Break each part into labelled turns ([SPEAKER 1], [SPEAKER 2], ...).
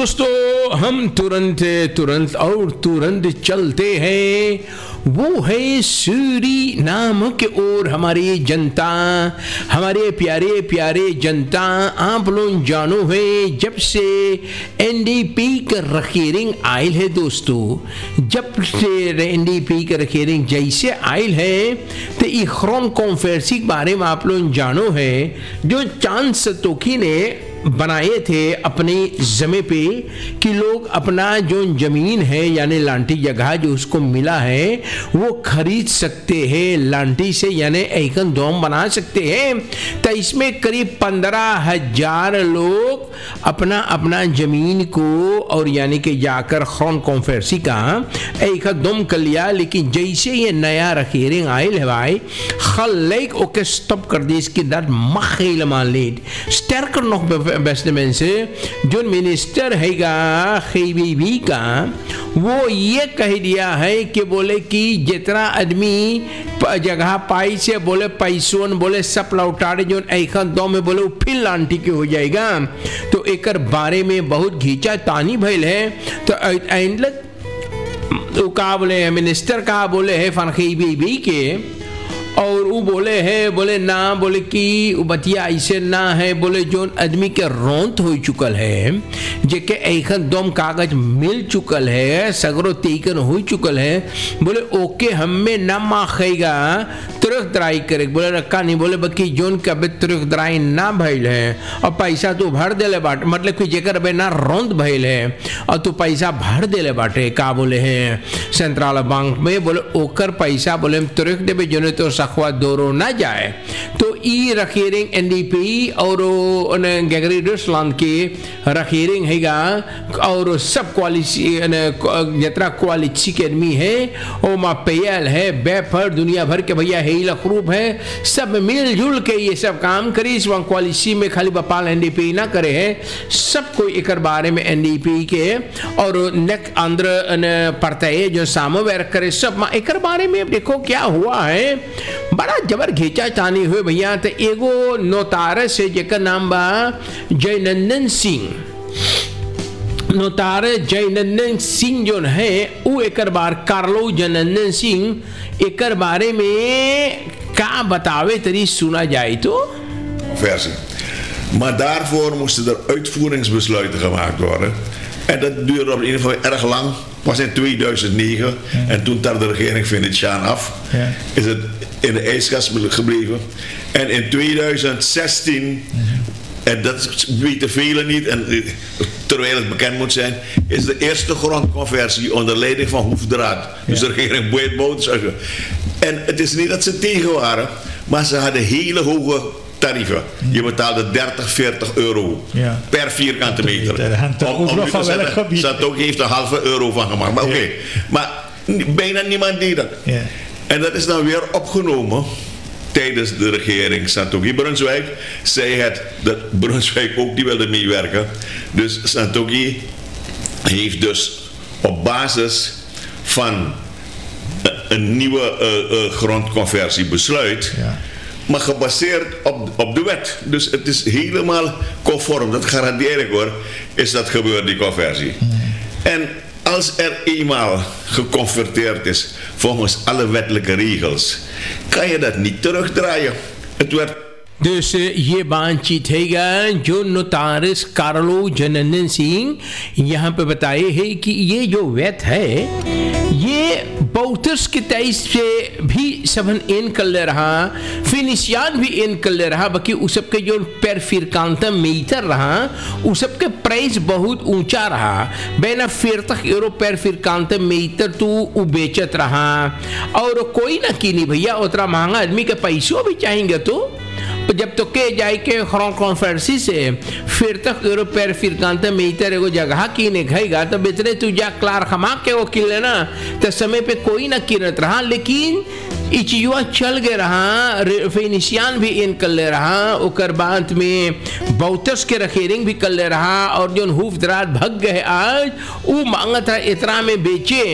[SPEAKER 1] दोस्तों हम तुरंत और तुरंत चलते हैं। वो है सूरी नाम के ओर हमारी जनता, हमारे प्यारे प्यारे जनता। आप लोग जानो है जब से एनडीपी का रखेरिंग आयल है दोस्तों, जब से एनडीपी का रखेरिंग जैसे आयल है तो इखरोन कॉन्फ्रेंस के बारे में आप लोग जानो है जो चांद सतोखी ने बनाए थे अपनी जमे पे कि लोग अपना जो जमीन है यानी लांटी जगह जो उसको मिला है वो खरीद सकते हैं लांटी से, यानी एकन दोम बना सकते हैं। तो इसमें करीब 15,000 लोग अपना अपना जमीन को और यानी कि जाकर खौन कॉन्फ्रेंसी का एक दोम कर लिया। लेकिन जैसे ये नया रखेरिंग आयल है भाई खलेक ओके स्टॉप कर दी इसकी दर मखेल मालेट स्टर्कर नोक बेस्टमेंट से जो मिनिस्टर हैगा खीबीबी का वो ये कह दिया है कि बोले कि जितना आदमी जगह पाई से बोले पैसों बोले सब लौटाड़े जो एक दो में बोले वो फिर लांटी के हो जाएगा। तो एक बारे में बहुत घींचा तानी भइल है। तो का बोले मिनिस्टर का बोले है फनखीबीबी के और वो बोले है बोले ना बोले कि बतिया ऐसे ना है बोले जो आदमी के रौंत हो चुकल है जेके ऐखन दोम कागज मिल चुकल है सगरो तेकन हो चुकल है बोले ओके हमें ना माखेगा तुरंत दराई करे बोले रखा नहीं बोले बाकी जोन कभी तुरंत दराई ना भइल है और पैसा तो भर देले बाटे मतलब कि जेकर बे ना रौंत भइल है और तू पैसा भर देले बाटे का बोले है सेंट्रल बैंक में बोले ओकर पैसा बोले तुरंत देवे जोने तो सखवा दोरो ना जाए। तो ई रखेरिंग एनडीपी और गैगरी रुसलान के रखेरिंग हैगा और सब क्वालिटी जितना क्वालिटी के आदमी है ओ मा पेयल है बेफर दुनिया भर के भैया है लखरूप है सब मिलजुल के ये सब काम करी इस क्वालिटी में खाली बपाल एनडीपी ना करे है सब कोई एक बारे में एनडीपी के और नेक आंध्र पड़ता है जो सामवेर करे सब एक बारे में देखो क्या हुआ है बड़ा जबर घीचा चानी हुए भैया। तो एगो नोतारस है जेकर नाम बा जयनंदन सिंह। नोतारस जयनंदन सिंह जो है वो एक बार कार्लो जयनंदन सिंह एक बारे में का बतावे तरी सुना जाए तो
[SPEAKER 2] versie. Maar daarvoor moesten er uitvoeringsbesluiten gemaakt worden. En dat duurde op in ieder geval erg lang. Was in 2009 en toen trad de regering Venetiaan af. Is het in de ijskast gebleven. En in 2016, en dat weten velen niet, en terwijl het bekend moet zijn, is de eerste grondconversie onder leiding van Hoefdraad. Dus de regering Boeit. En het is niet dat ze tegen waren, maar ze hadden hele hoge tarieven. Je betaalde 30-40 euro per vierkante meter. Om nu te zeggen, Santok heeft er €0,5 van gemaakt. Maar oké. Maar bijna niemand deed dat. En dat is dan weer opgenomen tijdens de regering Santokhi Brunswijk. Zei het dat Brunswijk ook die wilde meewerken. Dus Santokhi heeft dus op basis van een nieuwe grondconversie besluit. Maar gebaseerd op de wet. Dus het is helemaal conform. Dat garandeer ik hoor. Is dat gebeurd, die conversie. En als er eenmaal geconverteerd is volgens alle wettelijke regels, kan je dat niet terugdraaien. Het werd
[SPEAKER 1] Dus ये बातचीत हैगा जो नोतारिस कार्लो जयनंदन सिंह यहाँ पे बताए है कि ये जो वेत है ये बौद्धस के तेईस से भी सबन इन कर ले रहा फिनिशियान भी इन कर ले रहा बाकी उस सबके जो पर फिरकांता मीटर रहा उस सबके प्राइस बहुत ऊंचा रहा बेना €40 पर फिरकांता मीटर तू बेचत रहा और कोई ना कीनी भैया उतना महंगा आदमी के पैसों भी चाहेंगे तो जब तो के जाए के कॉन्फ्रेंसी से €40 पर फिरकांता मीटर एगो जगह कीने खाएगा तो बेचने तू जा क्लार खमा के वो किल लेना तो समय पे कोई ना कीनत रहा। लेकिन इचुआ चल गए रहा फिनिशियान भी इन कर ले रहा ओकर बाद में बौतस के रखेरिंग भी कर ले रहा और जो हुफ दराज भग गए आज वो मांगत रहा इतना में बेचे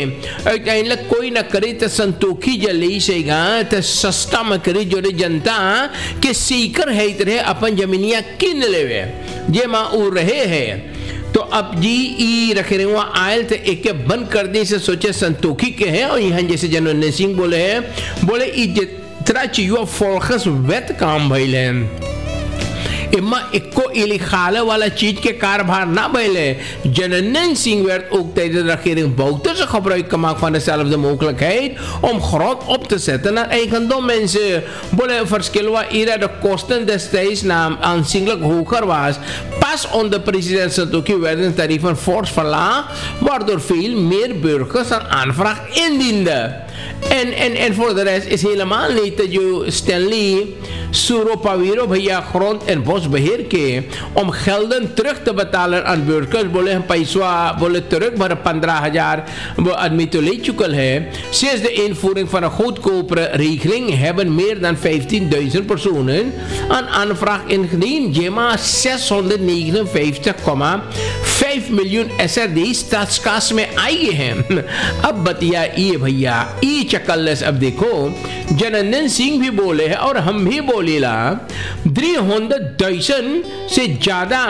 [SPEAKER 1] कोई ना करे तो संतोखी जली सेगा तो सस्ता में करे जो जनता के सीकर है इतने अपन जमीनिया किन लेवे जे माँ उ रहे है तो अब जी ई रखे रहे हुआ आयल थे एक के बंद कर दी से सोचे संतोखी के हैं और यहाँ जैसे जनरल सिंह बोले हैं बोले ई जितना चाहिए फोकस वेत काम भइल है इम्मा इक्को इली खाले वाला चीज के कारभार ना भइले जनरल Singh werd ook tijdens de regering Bouter zich gebruik gemaakt van dezelfde mogelijkheid om grond op te zetten naar eigendom mensen. Bolle verschil waar eerder de kosten destijds aanzienlijk hoger was. Pas onder president Santokhi werden tarieven fors verlaagd, waardoor veel meer burgers een aanvraag indienden. En voor de rest is helemaal niet dat je Stanley Suropaviro भैया grond en bosbeheer के om gelden terug te betalen aan burgers बोले हम पैसा बोले terug maar 15,000 वो आदमी तो ले चुकल है. Sinds de invoering van een goedkopere regeling hebben meer dan 15.000 personen een aanvraag ingediend, jema 659,5 miljoen SRD staatskas में आई है. अब बतिया ये भैया ये चकल्लस अब देखो जनरल सिंह भी बोले हैं और हम भी बोलेला 300,000 से ज्यादा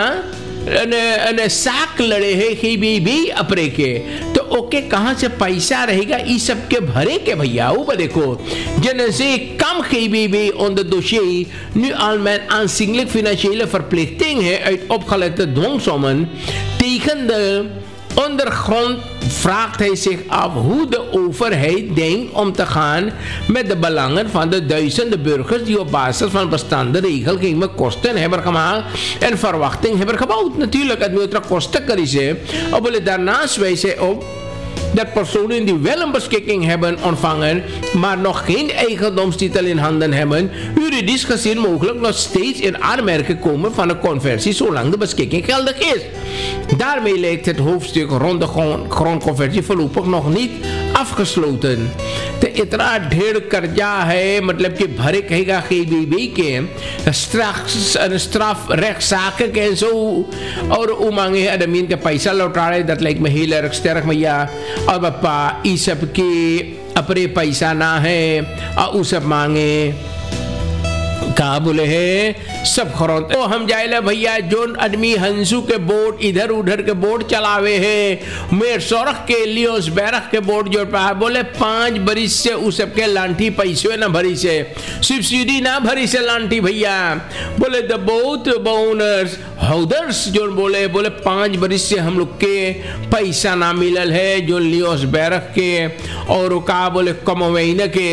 [SPEAKER 1] साक लड़े हैं भी अपरे के तो ओके कहां से पैसा रहेगा इस सब के भरे के भैया ऊपर देखो जनरल से कम भी on de dossier nu al mijn aanzienlijk financiële verplichtingen uit opgelegde dwangsommen tegen de ondergrond vraagt hij zich af hoe de overheid denkt om te gaan met de belangen van de duizenden burgers die op basis van bestaande regelgeving kosten hebben gemaakt en verwachting hebben gebouwd. Natuurlijk, het moet er kosten krijgen. Daarnaast wijst hij op dat personen die wel een beschikking hebben ontvangen, maar nog geen eigendomstitel in handen hebben, juridisch gezien mogelijk nog steeds in aanmerking komen van een conversie zolang de beschikking geldig is. Daarmee lijkt het hoofdstuk rond de grondconversie voorlopig nog niet afgesloten. तो इतना ढेर कर्जा है मतलब कि भरे कहेगा बीबी के स्ट्राफ रेख साक के सो और वो मांगे आदमी के पैसा लौटा रहे दत लाइक में हीलर स्टेरक मैया और बापा ये सब के अपने पैसा ना है और वो सब मांगे कहा बोले है सब खरों तो हम जाएला भैया जो आदमी हंसू के बोट इधर उधर के बोट चलावे है मेर सौरख के लियोस बैरख के बोट जो पा बोले 5 बरिस से उस सबके लांठी पैसे ना भरी से सब्सिडी ना भरी से लांठी भैया बोले द बोट ओनर्स होल्डर्स जो बोले 5 बरिस से हम लोग के पैसा ना मिलल है जो लियोस बैरख के और कहा बोले कमवैन के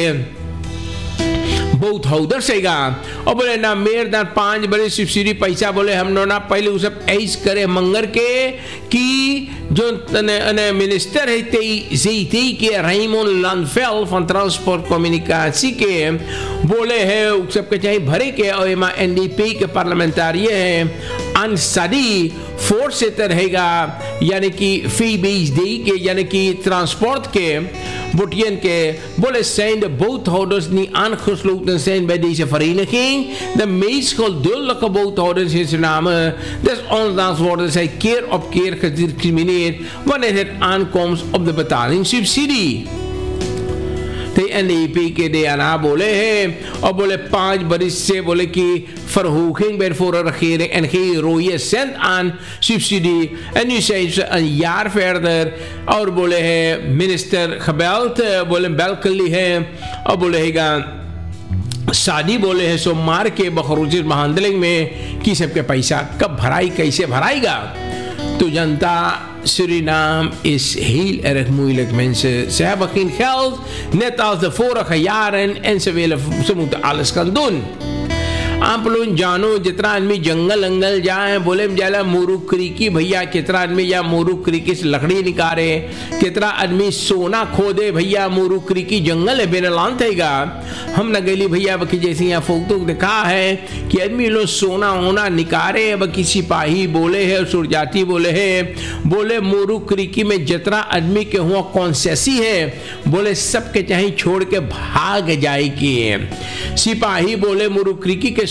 [SPEAKER 1] बहुत हौदर सेगा और बोले ना मेर दान 5 बड़े सब्सिडी पैसा बोले हम ना पहले वो सब ऐस करे मंगर के कि जो मिनिस्टर है ते के राइमोन लैंडफेल van transport communicatie के बोले है वो सब के चाहिए भरे के और एमा NDP के पार्लियामेंटारिय है अनसदी voorzitter रहेगा यानी कि FBSD के यानी कि ट्रांसपोर्ट के Boetien ke bolle zijn de boothouders niet aangesloten zijn bij deze vereniging. De meest geduldige boothouders in Suriname. Desondanks worden zij keer op keer gediscrimineerd wanneer het aankomt op de betalingssubsidie. ते NDP के DNA बोले हैं और बोले 5 बरिस से बोले कि verhoging bij de vorige regering en geen rode cent aan subsidie. En nu zijn ze een jaar verder और बोले हैं minister gebeld बोले belkeli है और बोले हैं शादी बोले हैं सोमवार के बखरूज महांदलिंग में कि सबके पैसा कब भराई कैसे भराएगा. तो जनता Suriname is heel erg moeilijk, mensen. Ze hebben geen geld, net als de vorige jaren, en ze moeten alles gaan doen. आंपलों जानो जितना आदमी जंगल अंगल जाए बोले जाला मोरू क्रिकी भैया कितना आदमी या मोरू क्रिकी से लकड़ी निकाले कितना आदमी सोना खोदे भैया मोरू क्रिकी जंगल है बेनलान थेगा हम न गली भैया बाकी जैसे यहाँ फोटो दिखा है कि आदमी लोग सोना होना निकाले बाकी सिपाही बोले है सुरजाती बोले है बोले मोरू क्रिकी में जितना आदमी के हुआ कॉन्सेसी है बोले सबके चाहे छोड़ के भाग जाए कि सिपाही बोले मोरू क्रिकी के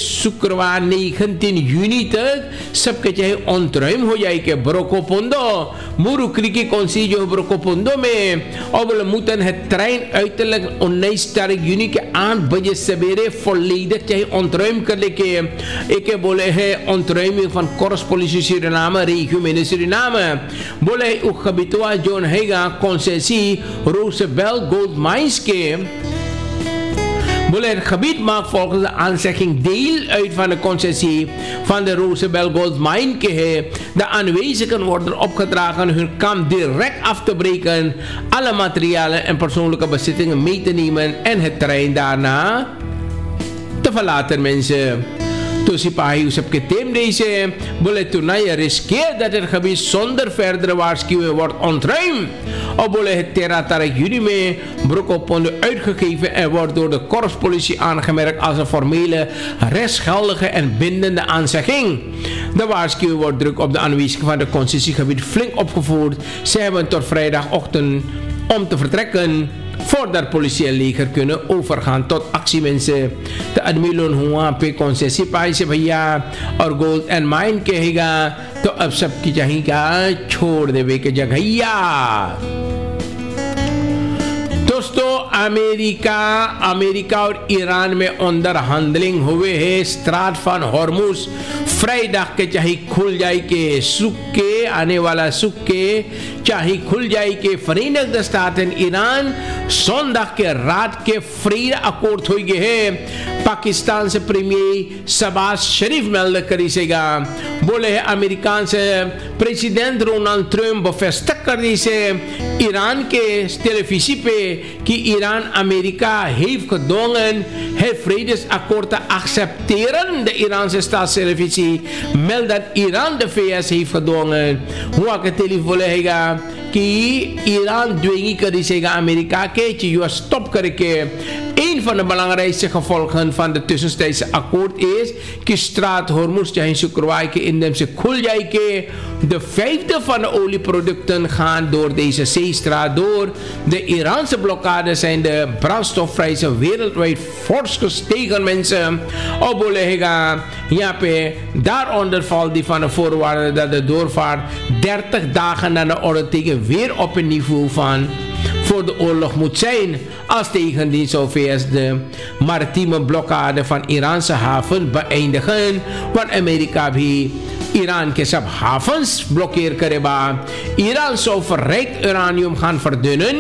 [SPEAKER 1] शुक्रवार 19 juni तक सबके चाहे ऑनट्राइम हो जाए के ब्रोकोपोंडो मुरुक्रिकी कॉन्सिजो ब्रोकोपोंडो में और बोले मुतन है ट्रेन uiterlijk 19 juni के 8 बजे सवेरे volledig चाहे ऑनट्राइम कर लेके एक बोले है ऑनट्राइम van Korps Polisie Suriname regio in Suriname बोले ook gebitwa John Hega concessie Roosevelt Gold Mines के बोले het gebied maakt volgens de aanzegging deel uit van de concessie van de Roosevelt Gold Mine. De aanwezigen worden opgedragen hun kamp direct af te breken, alle materialen en persoonlijke bezittingen mee te nemen en het terrein daarna te verlaten, mensen. तो सिपाही सबके तेम deze बोले तो नहीं riskeert dat het gebied zonder verdere waarschuwing wordt ontruimd. Of बोले het 13 juni में Brokopondo uitgegeven en wordt door de korpspolitie aangemerkt als een formele, rechtsgeldige en bindende aanzegging. De waarschuwing wordt druk op de aanwijzing van de concessiegebied flink opgevoerd. Ze hebben tot vrijdagochtend om te vertrekken voordat politie en leger kunnen overgaan tot actie, mensen. De admiral हुआ पे concessie पाई से भैया और gold and mine कहेगा तो अब सबकी चाहिएगा छोड़ देवे के जगहिया. दोस्तों अमेरिका और ईरान में onderhandeling हुए है. स्ट्राट van Hormuz vrijdag के चाहे खुल जाए के सुख के आने वाला सुख के चाहे खुल जाए के Verenigde Staten ईरान zondag के रात के vrede akkoord हो गए हैं. पाकिस्तान से प्रीमियर शहबाज शरीफ मेल्ड करीसेगा बोले है Amerikaanse president Donald Trump bevestigt कर से ईरान के televisie पे कि Iran America heeft gedwongen het vredesakkoord te accepteren. De Iraanse staatstelevisie meldt dat Iran de VS heeft gedwongen. Hoe ik het televisie बोलेगा कि ईरान dwingi करीसेगा अमेरिका के जो stop करके. Een van de belangrijkste gevolgen van de tussentijdse akkoord is कि straat Hormuz चाहे शुक्रवार के इंधन से खुल जाए के de vijfde van de olieproducten gaan door deze zeestraat door. De Iraanse blokkades zijn de brandstofprijzen wereldwijd fors gestegen, mensen. Obolega, jape, daaronder valt die van de voorwaarde dat de doorvaart 30 dagen na de oorlog weer op een niveau van voor de oorlog moet zijn. Als tegendien zou VS de maritieme blokkade van Iraanse haven beëindigen, want Amerika भी ईरान के सब havens blokkeer करेगा. Iran zou verrijkt uranium gaan verdunnen.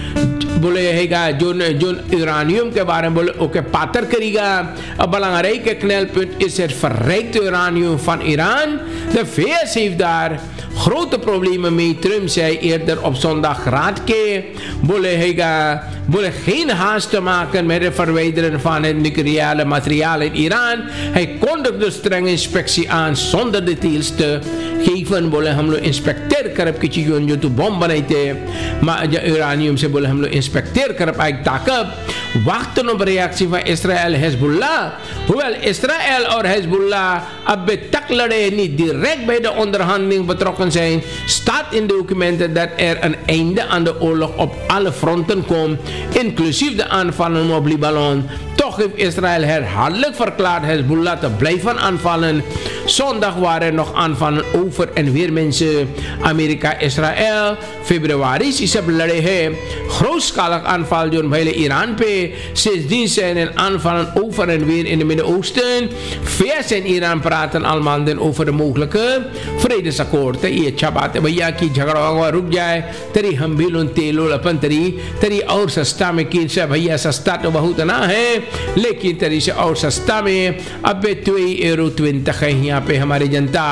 [SPEAKER 1] बोलेगा जो uranium के बारे में बोले ओके पातर करेगा. अब belangrijke knelpunt is het verrijkte uranium van Iran. De VS heeft daar grote problemen mee. Trump zei eerder op zondag raadke boleega geen haast te maken met het verwijderen van het nucleaire materiaal in Iran. Hij kondigde strenge inspectie aan zonder details te geven. बोले हम लोग इंस्पेक्टर करब की चीजों जो तो बम बनाते मां यूरेनियम से बोले हम लोग इंस्पेक्टर करब एक ताकब वक्त no reaction van Israël Hezbollah. Hoewel Israël en Hezbollah अब तक लड़े niet direct bij de onderhandeling betrokken zijn, staat in documenten dat er een einde aan de oorlog op alle fronten komt, inclusief de aanvallen op Libanon. Toch heeft Israël herhaaldelijk verklaard Hezbollah te blijven aanvallen. Zondag waren er nog aanvallen over en weer, mensen. Amerika, Israël, februari is het lade है grootschalig aanval door hele Iran पे. Sindsdien zijn er aanvallen over en weer in het Midden-Oosten. VS en Iran praten al maanden over de mogelijke vredesakkoord. ये अच्छा बात है भैया कि झगड़ा हुआ रुक जाए. तरी हम भी लोग तेलो अपन तरी और सस्ता में किन से भैया सस्ता तो बहुत ना है, लेकिन तरी से और सस्ता में अब 2,20 है यहाँ पे हमारी जनता.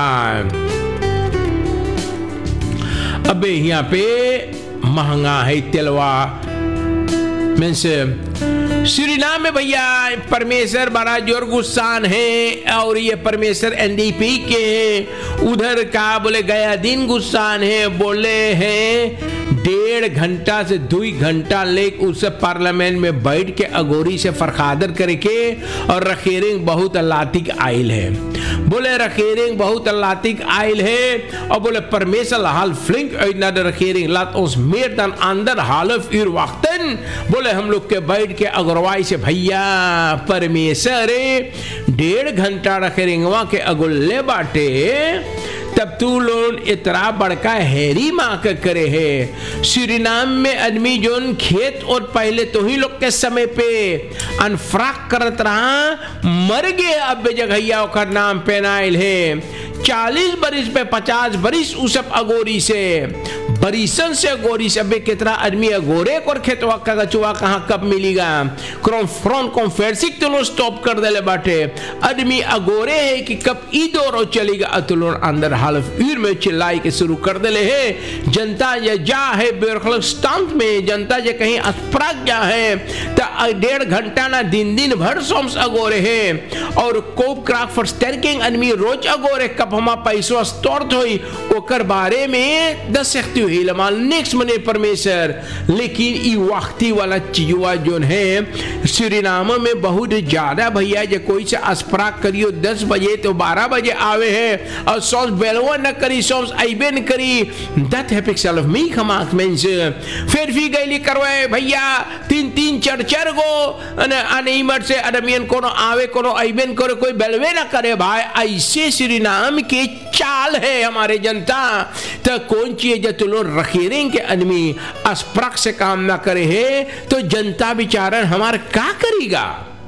[SPEAKER 1] अब यहाँ पे महंगा है तेलवा. mensen Suriname में भैया परमेश्वर बड़ा जोर गुस्सान है और ये परमेश्वर NDP के हैं. उधर का बोले गया दिन गुस्सान है, बोले हैं 1.5 घंटा से 2 घंटा लेक उस पार्लियामेंट में बैठ के अगोरी से फरखादर करके और रखेरिंग बहुत अल्लातिक आयल है। बोले रखेरिंग बहुत अल्लातिक आयल है और बोले परमेश्वर हाल फ्लिंक ना रखेरिंग लात उस मेरदान अंदर हालफ इर वक्तन बोले हम लोग के बैठ के अगरवाई से भैया परमेश्वर 1.5 घंटा रखेरिंगवा के अगुल्ले बाटे तब तू लोग इतना बड़का हैरी माँ का करे है। सूरीनाम में आदमी जोन खेत और पहले तो ही लोग के समय पे अनफ्राक करत रहा मर गए अब जगहिया का नाम पेनाइल है। 40 बरिस पे 50 बरिस उस सब अगोरी से बरिसन से अगोरी से अबे कितना आदमी अगोरे और खेतवा का गचुआ कहाँ कब मिलेगा फ्रंट कॉन्फेंसिक तो स्टॉप कर दे बाटे आदमी अगोरे है कि कब ईदोर चलेगा अतुलों अंदर हालफ ईर में चिल्लाई के शुरू कर दे है। जनता ये जा है बेरखलस्तान में जनता ये कहीं अस्पराग जा है तो 1.5 घंटा ना दिन भर सोम्स अगोरे है और कोप क्राक फॉर स्टर्किंग आदमी रोज अगोरे कब हमा पैसो स्टोर्ट हुई ओकर बारे में 10 सकती हुई लमाल नेक्स्ट मने परमेश्वर। लेकिन ई वक्ती वाला चीजुआ जोन है सूरीनाम में बहुत ज्यादा भैया जे कोई से अस्पराग करियो 10 बजे तो 12 बजे आवे है और सोच बेलवा न करी सोच आइबे न करी दैट हैपिक्स ऑफ मी खमाक मेंस फिर भी गईली करवाए भैया 3 4 गो अनइमर से आदमियन कोनो आवे कोनो आइबेन करे कोई बेलवे न करे भाई ऐसे सूरीनाम के चाल है हमारे जनता तो कौन चीज जो तुलो रखेरें के आदमी अस्पराक से काम ना करे है तो जनता बेचारा हमारा क्या करेगा।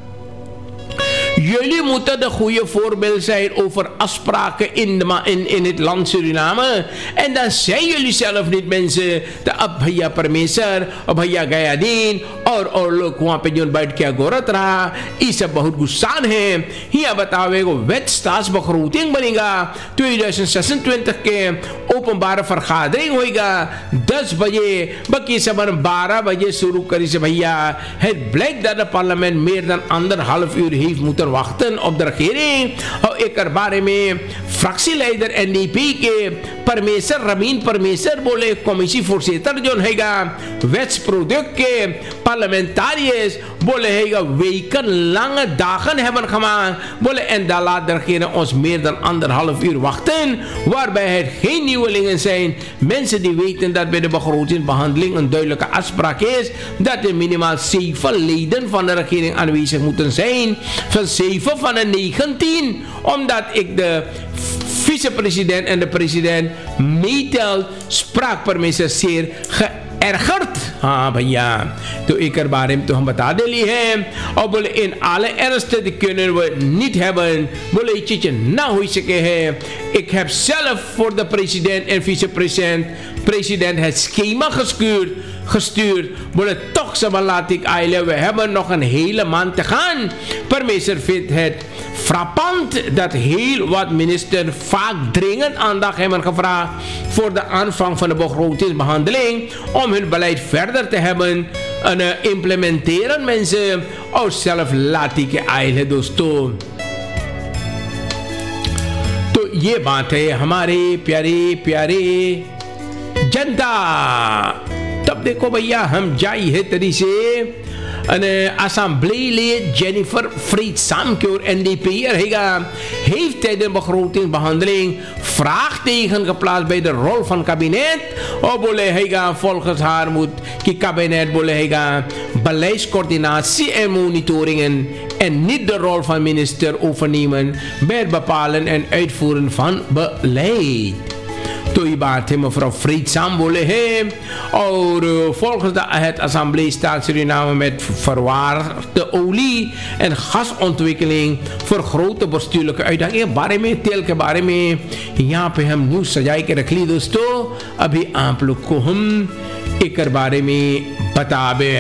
[SPEAKER 1] Jullie moeten de goede voorbeeld zijn over afspraken in het land Suriname. En dan zijn jullie zelf niet mensen. अब भैया परमेश्वर और भैया गयादीन और लोग वहां पे जो बैठ के गोरत रहा ये सब बहुत गुस्सान है। यहाँ बतावे को वेटस्टास बखरूतिंग बनेगा 2026 के openbare vergadering होगा 10 बजे बाकी सब 12 बजे शुरू करी से भैया het blijkt dat de parlement meer dan 1,5 uur heeft moeten wachten op de regering और एक बारे में फ्रैक्सीleider NDP के परमेश्वर रमीन परमेश्वर बोले कमीसी voorzitter जो हैगा वेस्ट प्रोडक्ट के parlementariërs बोले हैगा weken lange dagen hebben gemaakt बोले en daar laat de regering ons meer dan 1,5 uur wachten waarbij er geen nieuwelingen zijn mensen die weten dat bij de begrotingsbehandeling een duidelijke afspraak is dat er minimaal 7 leden van de regering aanwezig moeten zijn van 7 van de 19 omdat ik de vicepresident en de president meetelt sprak परमेश्वर zeer geërgerd। हाँ भैया तो एक बारे में तो हम बता देली है और बोले इन alle ernst kunnen we niet hebben बोले ये चीज ना हो सके है। Ik heb zelf voor de president en vicepresident het schema gestuurd बोले toch ze laat ik eilen we hebben nog een hele maand te gaan। परमेश्वर vindt het frappant dat heel wat ministers vaak dringend aandacht hebben gevraagd voor de aanvang van de begrotingsbehandeling om hun beleid verder te hebben en implementeren mensen और zelf laat ik eilen दोस्तों। तो ये बात है हमारे प्यारे प्यारे जनता। तब देखो भैया हम जाई है तरी से assembleelid Jennifer Friedsam-Keur NDP'er heeft tijdens de begrotingsbehandeling vraagteken geplaatst bij de rol van kabinet. Volgens haar moet het kabinet beleidscoördinatie en monitoringen en niet de rol van minister overnemen bij het bepalen en uitvoeren van beleid। तो ये बात है mevrouw Friedsam बोले है और volgens het assemblee staat Suriname met verwaarde olie en gasontwikkeling voor grote bestuurlijke uitdagingen बारे में तेल के बारे में यहाँ पे हम न्यूज़ सजाई के रख ली दोस्तों। अभी आप लोग को हम एक बारे में बतावे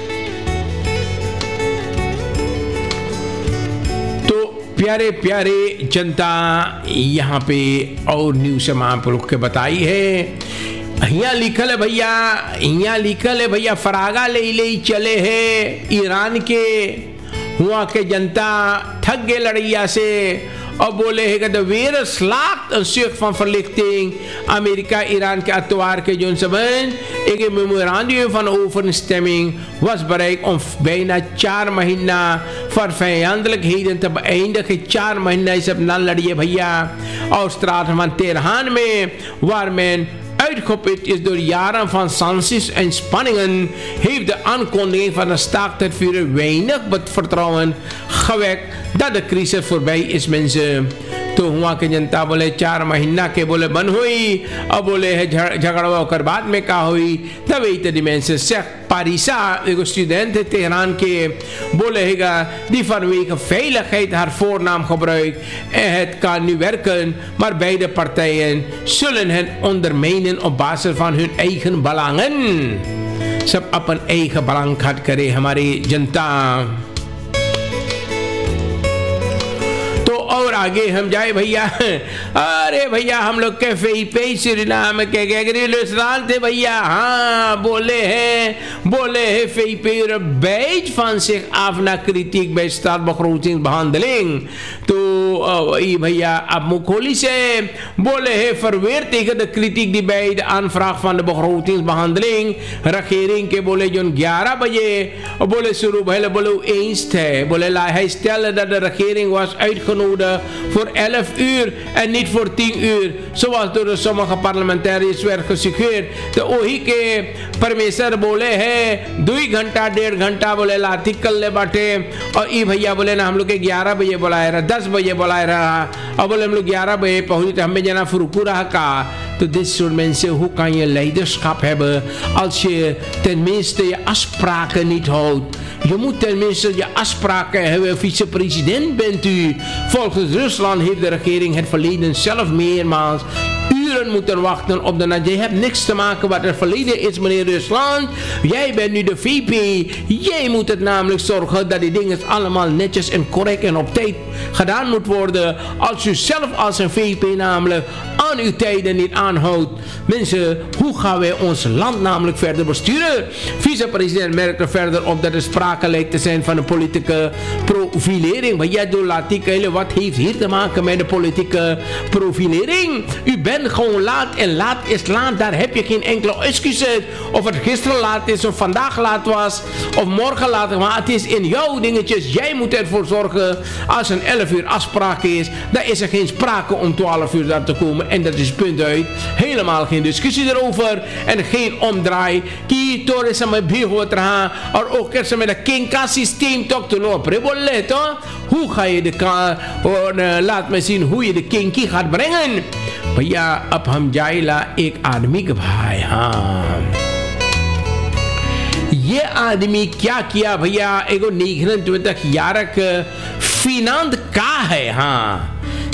[SPEAKER 1] प्यारे प्यारे जनता यहाँ पे और न्यूज़ हम आप लोग के बताई है। यहाँ लिखल है भैया फरागा ले चले है ईरान के वहाँ के जनता थक गए लड़ैया से और बोले है कि de wereld slaakt een zucht van verlichting. Amerika, Iran के अतवार के जोन सबन एक memorandum van overeenstemming was bereikt om bijna 4 महीना voor vijandelijkheden te beëindigen. 4 महीना is op nan ladiye भैया और straten van Teheran में waar men uitgeput is door jaren van sancties en spanningen, heeft de aankondiging van de staakt het vuren weinig vertrouwen gewekt dat de crisis voorbij is, mensen. तो हुआ कि जनता बोले 4 महीना के बोले बंद हुई और बोले है झगड़ा होकर बाद में का हुई तब एक dimensie zegt Parisa, een student in Teheran बोले हैगा die vanwege veiligheid haar voornaam gebruikt en het kan nu werken, maar beide partijen zullen het ondermijnen op basis van hun eigen belangen. सब अपन eigen belang घट करे हमारी जनता. और आगे हम जाए भैया, अरे भैया हम लोग कैफे पे सुरीनाम के रेस्टोरेंट थे भैया, हाँ बोले हैं फेपर beige van zich af naar kritiek bij staatsbegrotingsbehandeling. तो भैया अब मुखोली से बोले हैं verweer tegen de kritiek die bij de aanvraag van de begrotingsbehandeling regering के बोले जो 11 बजे बोले शुरू भले बोले eens थे, बोले hij stelde dat de regering was uitgenodigd voor 11 uur en niet voor 10 uur, zoals door sommige parlementariërs werd gesuggereerd. De OHI के परमेश्वर बोले हैं 2 घंटा 1.5 घंटा बोले लाठी कल ले बाटे और ये भैया बोले ना हम लोग के 11 बजे बुलाया रहा, 10 बजे बुलाया रहा और बोले हम लोग 11 बजे पहुंचे तो हमें जना vroeger का. तो dit soort mensen, hoe kan je leiderschap hebben als je tenminste je afspraken niet houdt? Je moet tenminste je afspraken hebben. Vicepresident bent u. Volgens Rusland heeft de regering het verleden zelf meermaals uren moeten wachten op de. Je hebt niks te maken wat het verleden is, meneer Rusland. Jij bent nu de VP. Jij moet het namelijk zorgen dat die dingen allemaal netjes en correct en op tijd gedaan moet worden. Als u zelf als een VP namelijk aan uw tijden niet aanhoudt. Mensen, hoe gaan wij ons land namelijk verder besturen? Vicepresident merkte verder op dat er sprake lijkt te zijn van een politieke profilering. Maar jij doet laat ik wat heeft hier te maken met de politieke profilering? U bent gewoon laat en laat is laat. Daar heb je geen enkele excuses. Of het gisteren laat is of vandaag laat was of morgen laat is. Maar het is in jouw dingetjes. Jij moet ervoor zorgen als een 11 uur afspraak is. Dan is er geen sprake om 12 uur daar te komen. En dat is punt uit. Helemaal geen discussie erover. En geen omdraai. Ki tore sa mein bhi hot raha. और ओकर समय ना किंका systeem तक तो नो अपने बोले तो hoe ga je de laat me zien hoe je de kinky gaat brengen. भैया अब हम जाइला एक आदमी के भाई. हाँ ये आदमी क्या किया भैया, एगो 29 jarige Finand का है. हाँ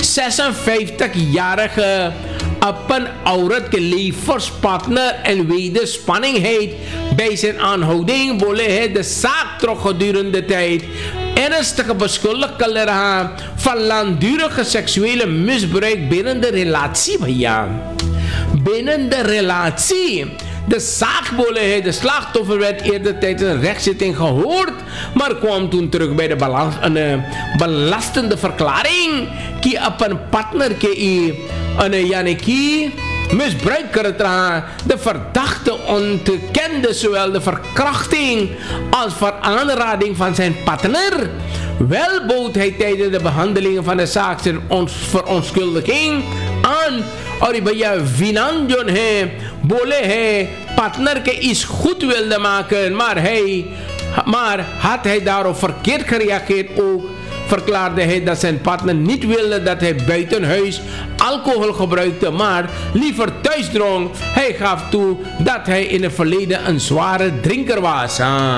[SPEAKER 1] 56-jarige अपन औरत के levenspartner en wederspanningheid bij zijn aanhouding बोले है de zaak trok gedurende tijd ernstige beschuldigd kan रहा van langdurige seksuele misbruik binnen de relatie. भैया binnen de relatie. De zaak बोले है de slachtoffer werd eerder tijdens een rechtszitting gehoord, maar kwam toen terug bij de belastende verklaring की अपन partner के यानी कि misbruik करत रहा. De verdachte ontkende zowel de verkrachting als aanrading van zijn partner. Wel bood hij tijdens de behandelingen van de zaak zijn verontschuldiging aan. और भैया विनंजन है बोले है partner के iets goed wilde maken, maar had hij daarop verkeerd gereageerd ook. Verklaarde hij dat zijn partner niet wilde dat hij buiten huis alcohol gebruikte, maar liever thuis dronk. Hij gaf toe dat hij in het verleden een zware drinker was.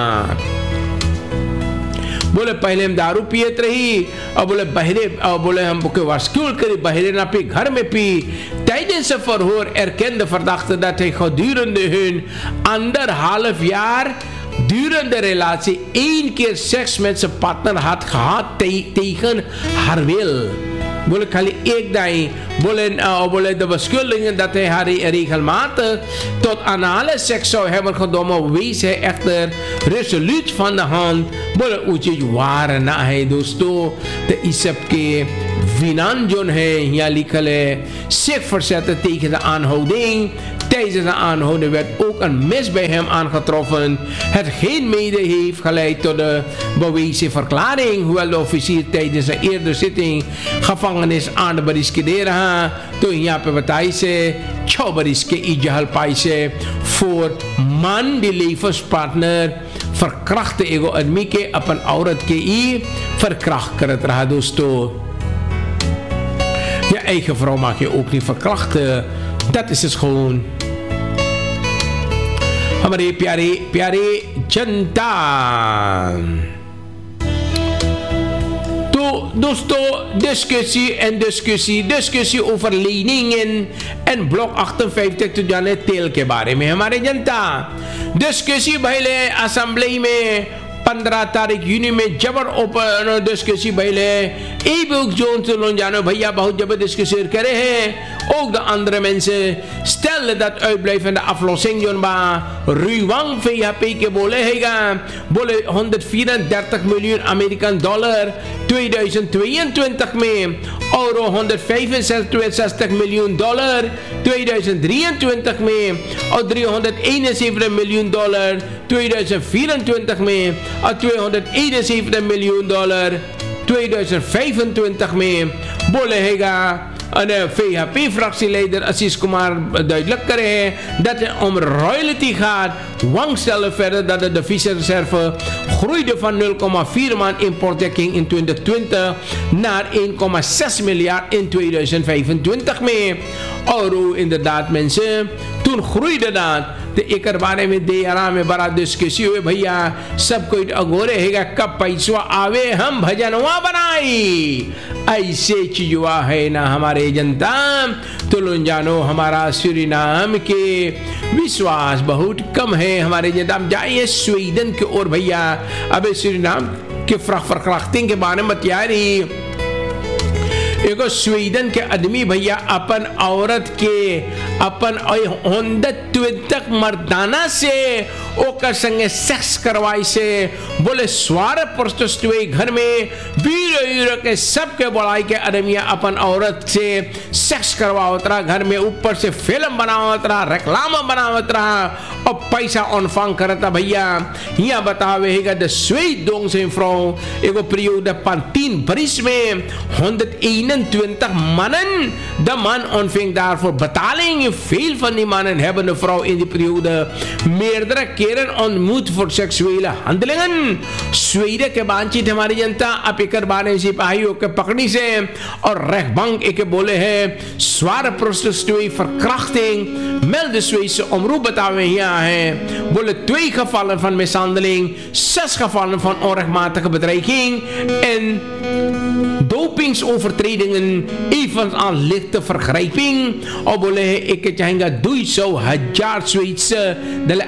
[SPEAKER 1] बोले पहले हम दारू पियत रही और बोले हम वास्कुल करी बहरे ना पी घर में P. Tijdens het verhoor erkende verdachte dat hij gedurende hun 1,5 jaar durende relatie 1 keer seks met zijn partner had gehad tegen haar wil. बोले खाली एक दाई बोले de beschuldigingen dat hij haar regelmatig tot anale seks zou hebben gedwongen, wees hij echter resoluut van de hand. बोले उचित वार ना है दोस्तों. तो इस सब के Vinanjon ja likale zich verzetten tegen de aanhouding. Tijdens de aanhouding werd ook een mis bij hem aangetroffen. Hetgeen mede heeft geleid tot de bewezen verklaring. Hoewel de officier tijdens een eerdere zitting gevangenis aan de beriskideren. Toen ja pebataise, choberiske ijahal paise voor man die levenspartner verkrachte ego admike op een aurat ke i verkracht karat raha dosto. Je eigen vrouw mag je ook niet verkrachten. Dat is het gewoon. हमारे प्यारे प्यारे जनता तो दोस्तों discussie over leningen en blok 58 to जाने तेल के बारे में हमारे जनता discussie पहले असेंबली में 15 तारीख यूनी में जबर ओपन डिस्कसी पहले जोन से लोन जानो भैया बहुत जबर discussie करे हैं ook de andere mensen stellen dat uitblijvende aflossing zone बा रुवांग VHP के बोले हैगा बोले 134 miljoen American dollar 2022 में और 165 miljoen dollar 2023 में और 371 miljoen dollar 2024 में और 271 miljoen dollar 2025 में बोले हैगा En VHP-fractieleider Assis Kumar duidelijk krijgen dat het om royalty gaat. Wang stelde verder dat de deviezenreserve groeide van 0,4 man importdekking in 2020 naar 1,6 miljard in 2025 mee. Euro inderdaad mensen, toen groeide dat. तो एक बारे में देरा में बड़ा डिस्कसी हुए भैया सब कोई अगोरे हैगा कब पैसा आवे हम भजनवा बनाई ऐसे चीजुआ है ना हमारे जनता तो लोग जानो हमारा सूरीनाम के विश्वास बहुत कम है हमारे जनता हम जाइए स्वीडन की ओर भैया अबे सूरीनाम के फ्रखलाख्तिंग के बारे में तैयारी एगो स्वीडन के आदमी भैया अपन औरत के अपन 120 मर्दाना से ओकर संगे सेक्स करवाई से बोले स्वार प्रस्तुए घर में वीर के सबके बड़ाई के आदमिया अपन औरत से सेक्स करवावत रहा घर में ऊपर से फिल्म बनावत रहा रेक्लाम बनावत रहा और पैसा ऑनफांग करता भैया यहाँ बतावेगा द स्वीट दोंग से फ्रो एगो periode van 10 बरिस में 121 mannen. De man ontving daarvoor betaling. Veel van die mannen hebben de vrouw in die periode meerdere keren ontmoet voor seksuele handelingen. Zweden के बातचीत हमारी जनता अब एक बारे सिपाहियों के पकड़ी से और rechtbank एक बोले है zware prostitutie verkrachting. Meld de Zweedse omroep betawen hier है बोले 2 gevallen van mishandeling, 6 gevallen van onrechtmatige bedreiging en dopingsovertredingen, evenals aan lichte vergrijping. Of बोले एक चाहेंगा 200,000 Zweedse de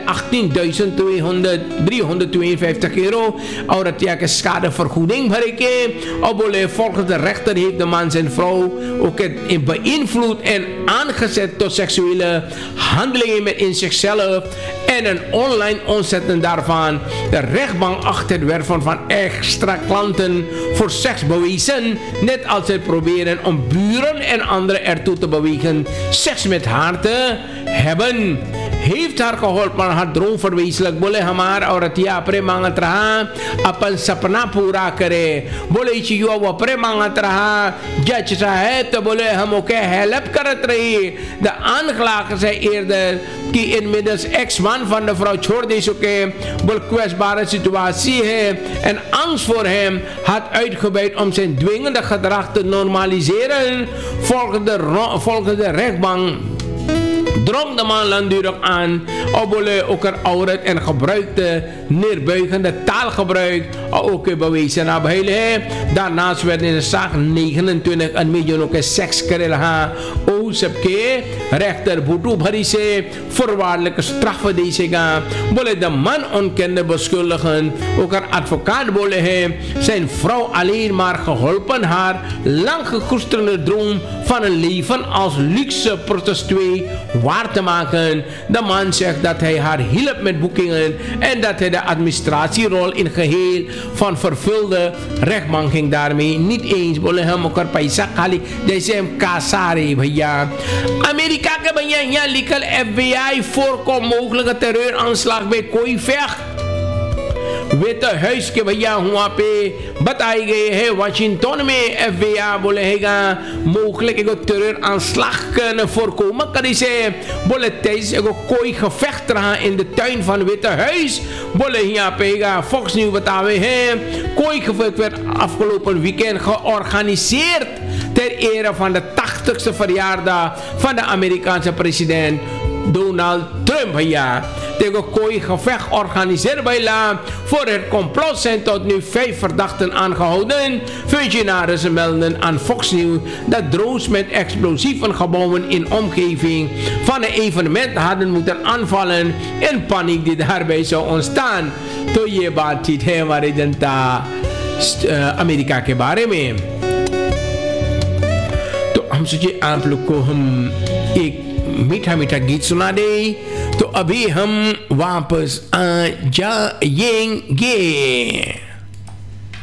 [SPEAKER 1] 18.352 euro और हत्या के schadevergoeding भरे के. और बोले volgens de rechter heeft de man zijn vrouw ook beïnvloed en aangezet tot seksuele handelingen met in zichzelf en een online omzetten daarvan. De rechtbank acht het werven van extra klanten voor seks bewezen, net als ze proberen om buren en anderen ertoe te bewegen seks met haar te hebben. Heeft haar geholpen haar droom verwezenlijk. बोले हमार औरतिया अपने मांगत रहा अपन सपना पूरा करे. बोले चीजो वो अपने मांगत रहा जज है तो बोले हम ओके हेल्प करत रही. De aanklager zei eerder die inmiddels ex-man van de vrouw छोड़ दे चुके. बोले kwetsbare situatie है en angst voor hem had uitgebuit om zijn dwingende gedrag te normaliseren. Volgens de rechtbank drong de man langdurig aan op ook een auret en gebruikte neerbuigende taalgebruik ook bewezen hebben. Daarnaast werd in de zaak 29 een miljoen ook seks krijgen. O सबके rechter boete भरी से voorwaardelijke straffen deze gaan. Bolle de man ontkende beschuldigen. Ook een advocaat bolle hij zijn vrouw alleen maar geholpen haar lang gekoesterde droom van een leven als luxe prostituee waar te maken. De man zegt dat hij haar hielp met boekingen en dat hij de administratierol in geheel van vervulde. Rechtbank ging daarmee niet eens. Boleh hem ook paisa kali deze kasari bhaiya. Amerika ke bhaiya यहाँ legal FBI voorkomt mogelijke terreuraanslag bij Kooivecht. Witte Huis के भैया वहाँ पे बताई गई है वाशिंगटन में FBI बोलेगा mogelijk एगो terreur aanslag kunnen voorkomen kan hij zeggen बोले tijdens एगो कोई gevecht रहा in de tuin van Witte Huis बोले यहाँ पे Fox News बतावे हैं कोई gevecht werd afgelopen weekend georganiseerd ter ere van de 80ste verjaardag van de Amerikaanse president Donald Trump भैया tegen kooi gevecht georganiseerd bij La. Voor het complot zijn tot nu 5 verdachten aangehouden. Functionarissen melden aan Fox News dat drones met explosieve gebouwen in omgeving van een evenement hadden moeten aanvallen en paniek die daarbij zou ontstaan. To je baat है हमारे जनता अमेरिका के बारे में तो हम सोचे आप लोग को हम एक मीठा मीठा गीत सुना दे तो अभी हम वापस आ जाएंगे